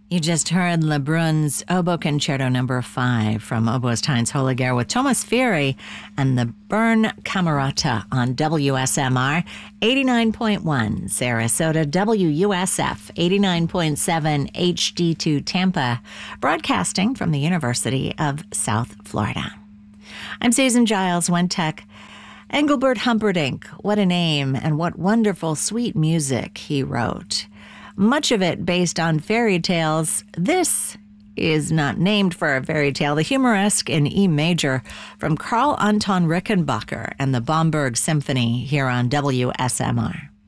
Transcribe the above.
You just heard Lebrun's Oboe Concerto No. 5 from Oboist Heinz Holliger with Thomas Fury and the Bern Camerata on WSMR 89.1 Sarasota, WUSF 89.7 HD2 Tampa, broadcasting from the University of South Florida. I'm Susan Giles, One Tech. Engelbert Humperdinck, what a name and what wonderful, sweet music he wrote. Much of it based on fairy tales. This is not named for a fairy tale, the Humoresque in E major from Carl Anton Rickenbacker and the Bomberg Symphony here on WSMR.